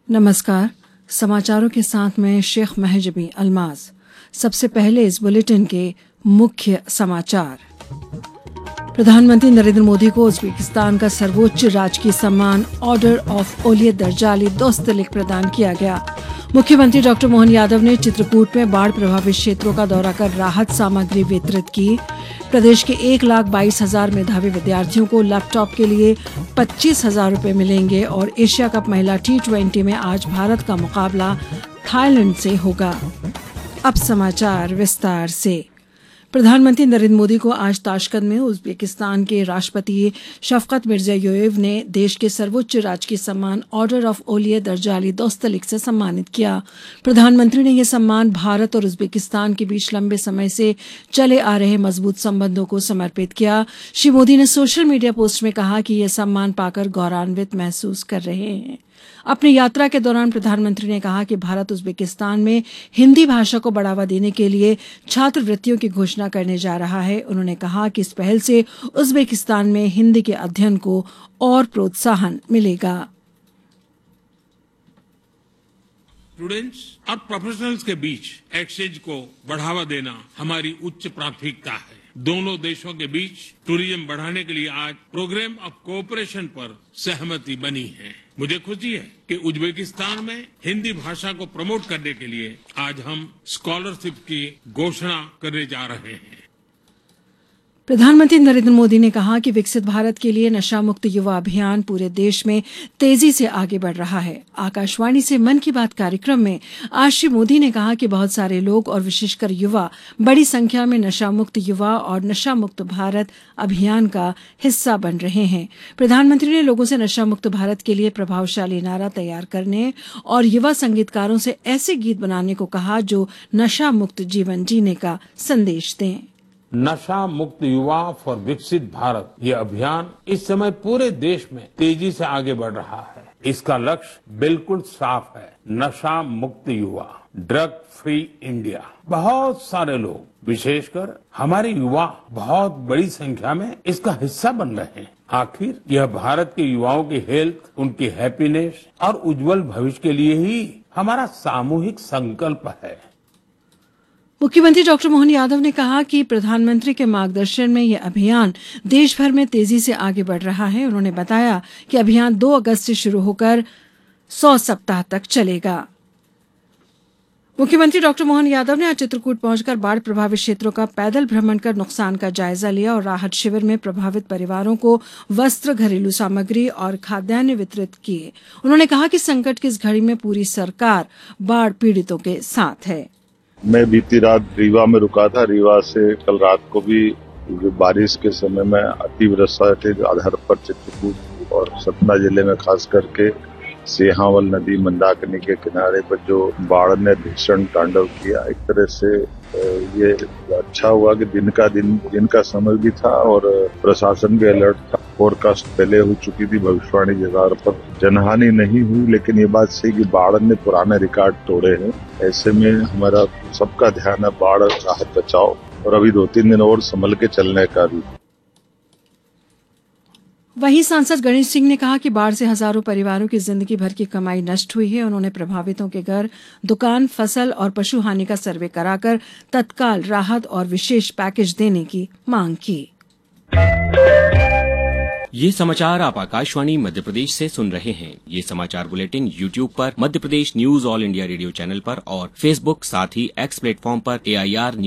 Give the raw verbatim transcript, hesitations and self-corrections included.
नमस्कार। समाचारों के साथ में शेख महजबी अल्माज। सबसे पहले इस बुलेटिन के मुख्य समाचार। प्रधानमंत्री नरेंद्र मोदी को उज्बेकिस्तान का सर्वोच्च राजकीय सम्मान ऑर्डर ऑफ ओलियत दर्जाली दोस्तलिक प्रदान किया गया। मुख्यमंत्री डॉक्टर मोहन यादव ने चित्रकूट में बाढ़ प्रभावित क्षेत्रों का दौरा कर राहत सामग्री वितरित की। प्रदेश के एक लाख बाईस हजार मेधावी विद्यार्थियों को लैपटॉप के लिए पच्चीस हजार रूपये मिलेंगे। और एशिया कप महिला टी ट्वेंटी में आज भारत का मुकाबला थाईलैंड से होगा। अब समाचार विस्तार से। प्रधानमंत्री नरेंद्र मोदी को आज ताशकंद में उज्बेकिस्तान के राष्ट्रपति शफकत मिर्जियोयेव ने देश के सर्वोच्च राजकीय सम्मान ऑर्डर ऑफ ओलियत दर्जाली दोस्तलिक से सम्मानित किया। प्रधानमंत्री ने यह सम्मान भारत और उज्बेकिस्तान के बीच लंबे समय से चले आ रहे मजबूत संबंधों को समर्पित किया। श्री मोदी ने सोशल मीडिया पोस्ट में कहा कि यह सम्मान पाकर गौरवान्वित महसूस कर रहे हैं। अपनी यात्रा के दौरान प्रधानमंत्री ने कहा कि भारत उज्बेकिस्तान में हिंदी भाषा को बढ़ावा देने के लिए छात्रवृत्तियों की घोषणा करने जा रहा है। उन्होंने कहा कि इस पहल से उज्बेकिस्तान में हिंदी के अध्ययन को और प्रोत्साहन मिलेगा। स्टूडेंट्स और प्रोफेशनल्स के बीच एक्सचेंज को बढ़ावा देना हमारी उच्च प्राथमिकता है। दोनों देशों के बीच टूरिज्म बढ़ाने के लिए आज प्रोग्राम ऑफ कोऑपरेशन पर सहमति बनी है। मुझे खुशी है कि उज्बेकिस्तान में हिंदी भाषा को प्रमोट करने के लिए आज हम स्कॉलरशिप की घोषणा करने जा रहे हैं। प्रधानमंत्री नरेंद्र मोदी ने कहा कि विकसित भारत के लिए नशा मुक्त युवा अभियान पूरे देश में तेजी से आगे बढ़ रहा है। आकाशवाणी से मन की बात कार्यक्रम में आज श्री मोदी ने कहा कि बहुत सारे लोग और विशेषकर युवा बड़ी संख्या में नशा मुक्त युवा और नशा मुक्त भारत अभियान का हिस्सा बन रहे हैं। प्रधानमंत्री ने लोगों से नशा मुक्त भारत के लिए प्रभावशाली नारा तैयार करने और युवा संगीतकारों से ऐसे गीत बनाने को कहा जो नशा मुक्त जीवन जीने का संदेश दें। नशा मुक्त युवा फॉर विकसित भारत ये अभियान इस समय पूरे देश में तेजी से आगे बढ़ रहा है। इसका लक्ष्य बिल्कुल साफ है, नशा मुक्त युवा, ड्रग फ्री इंडिया। बहुत सारे लोग, विशेषकर हमारे युवा, बहुत बड़ी संख्या में इसका हिस्सा बन रहे हैं। आखिर यह भारत के युवाओं की हेल्थ, उनकी हैप्पीनेस और उज्जवल भविष्य के लिए ही हमारा सामूहिक संकल्प है। मुख्यमंत्री डॉक्टर मोहन यादव ने कहा कि प्रधानमंत्री के मार्गदर्शन में यह अभियान देश भर में तेजी से आगे बढ़ रहा है। उन्होंने बताया कि अभियान दो अगस्त से शुरू होकर सौ सप्ताह तक चलेगा। मुख्यमंत्री डॉक्टर मोहन यादव ने आज चित्रकूट पहुंचकर बाढ़ प्रभावित क्षेत्रों का पैदल भ्रमण कर नुकसान का जायजा लिया और राहत शिविर में प्रभावित परिवारों को वस्त्र, घरेलू सामग्री और खाद्यान्न वितरित किए। उन्होंने कहा कि संकट की इस घड़ी में पूरी सरकार बाढ़ पीड़ितों के साथ है। मैं बीती रात रीवा में रुका था। रीवा से कल रात को भी बारिश के समय में अतिवृष्टि के आधार पर चित्रकूट और सतना जिले में खास करके सिहावल नदी मंदाकिनी के किनारे पर जो बाढ़ ने भीषण तांडव किया, एक तरह से ये अच्छा हुआ कि दिन का दिन दिन का समय भी था और प्रशासन भी अलर्ट था। फोरकास्ट पहले हो चुकी थी, भविष्यवाणी के आधार पर जनहानि नहीं हुई, लेकिन ये बात सही कि बाढ़ ने पुराने रिकॉर्ड तोड़े हैं। ऐसे में हमारा सबका ध्यान है बाढ़, राहत, बचाव और अभी दो तीन दिन और संभल के चलने का भी। वहीं सांसद गणेश सिंह ने कहा कि बाढ़ से हजारों परिवारों की जिंदगी भर की कमाई नष्ट हुई है। उन्होंने प्रभावितों के घर, दुकान, फसल और पशु हानि का सर्वे कराकर तत्काल राहत और विशेष पैकेज देने की मांग की। ये समाचार आप आकाशवाणी मध्य प्रदेश से सुन रहे हैं। ये समाचार बुलेटिन यूट्यूब पर Madhya Pradesh news all India radio channel पर और फेसबुक साथ ही एक्स प्लेटफॉर्म पर ए आई आर